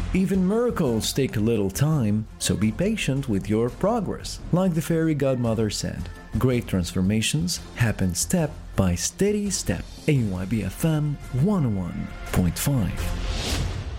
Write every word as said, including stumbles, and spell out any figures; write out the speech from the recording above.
Even miracles take a little time, so be patient with your progress. Like the fairy godmother said, great transformations happen step by steady step. A Y B F M one oh one point five.